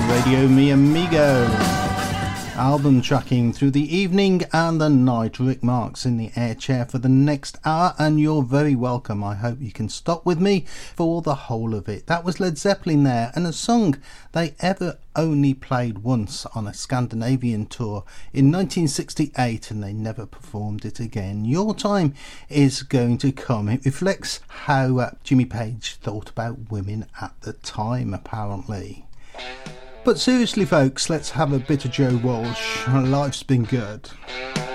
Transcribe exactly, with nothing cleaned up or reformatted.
Radio Mi Amigo. Album tracking through the evening and the night. Rick Marks in the air chair for the next hour, and you're very welcome. I hope you can stop with me for the whole of it. That was Led Zeppelin there, and a song they ever only played once on a Scandinavian tour in nineteen sixty-eight, and they never performed it again. Your Time Is Going to Come. It reflects how uh, Jimmy Page thought about women at the time, apparently. But seriously, folks, let's have a bit of Joe Walsh. Life's been good.